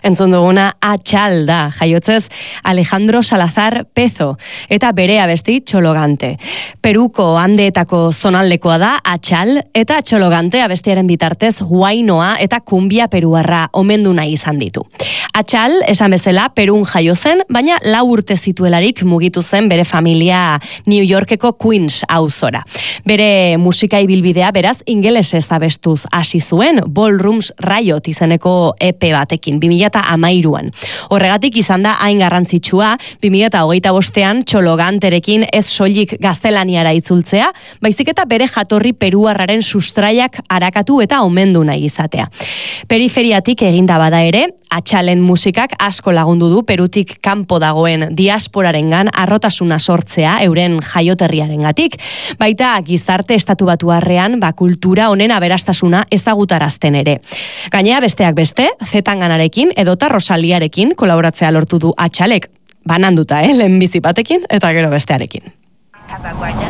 Entzun duguna Atxal da, jaiotzez Alejandro Salazar Pezo, eta bere abesti Txologante. Peruko Andeetako zonaldekoa da Atxal, eta Txologante abestiaren bitartez huainoa eta kumbia peruarra omendu nahi izan ditu. Atxal, esan bezala, Perun jaio zen, baina 4 urte zituelarik mugitu zen bere familia New Yorkeko Queens auzora. Bere musika ibilbidea beraz ingelesez abestuz hasi zuen, Ballrooms Riot izeneko EP batekin, 2013an. Horregatik izan da hain garrantzitsua, 2025an Txologanterekin ez soilik gaztelaniara itzultzea, baizik eta bere jatorri peruarraren sustraiak arakatu eta omendu nahi izatea. Periferiatik eginda bada ere, Atxalen musikak asko lagundu du Perutik kanpo dagoen diasporarengan arrotasuna sortzea euren jaioterriarengatik, baita gizarte estatubatuarrean kultura honen aberastasuna ezagutarazten ere. Gainera besteak beste, Zetanganarekin edota Rosaliarekin kolaboratzea lortu du Atxalek, bananduta, lehenbizi batekin eta gero bestearekin.